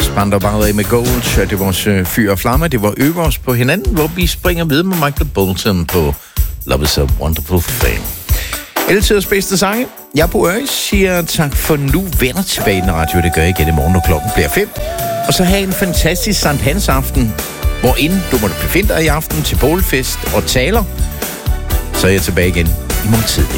Spandau Ballet med Gold. Det var vores fyr og flamme. Det var øve os på hinanden, hvor vi springer ved med Michael Bolton på Love is a Wonderful Thing. Altidens bedste sange. Jeg på Øres siger tak for nu. Vender tilbage i den radio. Det gør jeg igen i morgen, når klokken bliver 5. Og så have en fantastisk Sankt Hans aften, hvor inden du måtte befinde dig i aften til bålfest og taler, så er jeg tilbage igen i morgen tidlig.